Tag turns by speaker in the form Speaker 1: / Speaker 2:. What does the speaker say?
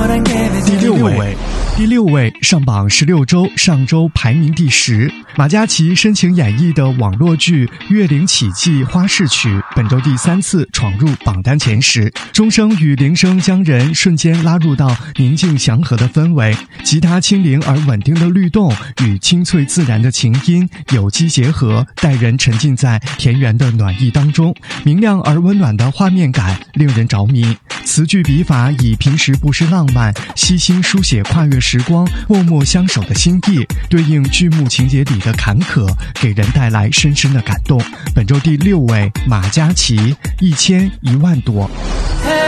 Speaker 1: 第六位上榜16周，上周排名第10。马嘉祺深情演绎的网络剧《月龄奇迹花式曲》本周第3次闯入榜单前10。钟声与铃声将人瞬间拉入到宁静祥和的氛围，吉他轻灵而稳定的律动与清脆自然的琴音有机结合，带人沉浸在田园的暖意当中。明亮而温暖的画面感令人着迷，词句笔法以平时不失浪漫，悉心书写跨越时光默默相守的心意，对应剧目情节里的坎坷，给人带来深深的感动。本周第6位，马嘉祺，1000、1万朵。